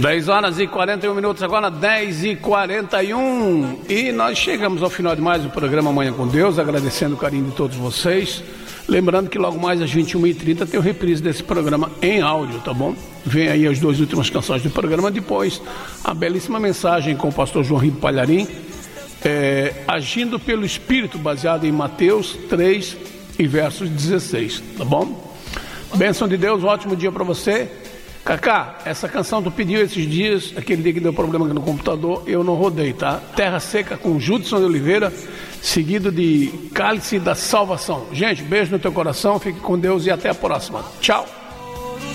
10 horas e 41 minutos, agora 10h41. E nós chegamos ao final de mais um programa Manhã com Deus, agradecendo o carinho de todos vocês. Lembrando que logo mais às 21h30 tem o reprise desse programa em áudio, tá bom? Vem aí as duas últimas canções do programa, depois a belíssima mensagem com o pastor João Ribeiro Palharim, agindo pelo Espírito, baseado em Mateus 3 e versos 16, tá bom? Bênção de Deus, um ótimo dia para você. Cacá, essa canção tu pediu esses dias, aquele dia que deu problema aqui no computador, eu não rodei, tá? Terra Seca com Judson de Oliveira, seguido de Cálice da Salvação. Gente, beijo no teu coração, fique com Deus e até a próxima. Tchau!